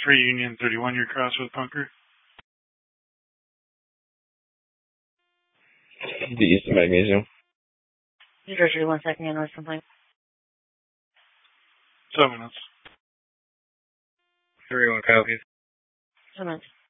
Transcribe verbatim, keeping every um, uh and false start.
Free Union thirty-one, your Crossroads bunker. The East of Magnesium. New Jersey, one second, yeah, noise complaint. Seven minutes. Three one copies. Seven minutes.